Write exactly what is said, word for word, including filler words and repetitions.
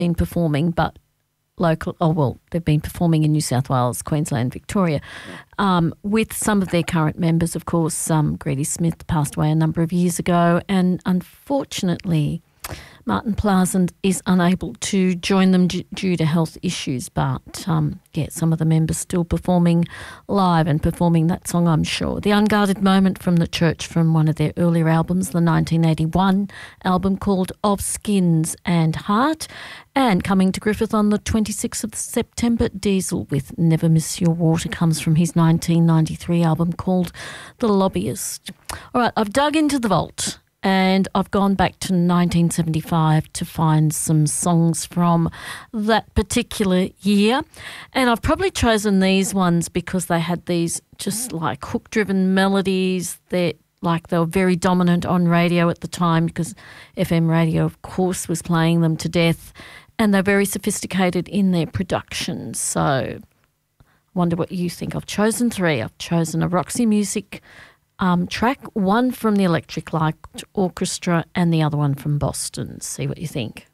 been performing, but local, oh, well, they've been performing in New South Wales, Queensland, Victoria, um, with some of their current members. Of course, um, Grady Smith passed away a number of years ago, and unfortunately Martin Plaisant is unable to join them d- due to health issues, but um, yeah, some of the members still performing live and performing that song, I'm sure. The Unguarded Moment from the Church, from one of their earlier albums, the nineteen eighty-one album called Of Skins and Heart. And coming to Griffith on the twenty-sixth of September, Diesel with Never Miss Your Water comes from his nineteen ninety-three album called The Lobbyist. All right, I've dug into the vault and I've gone back to nineteen seventy-five to find some songs from that particular year. And I've probably chosen these ones because they had these just like hook-driven melodies that like they were very dominant on radio at the time, because F M radio, of course, was playing them to death, and they're very sophisticated in their production. So I wonder what you think. I've chosen three. I've chosen a Roxy Music Um, track, one from the Electric Light Orchestra and the other one from Boston. See what you think.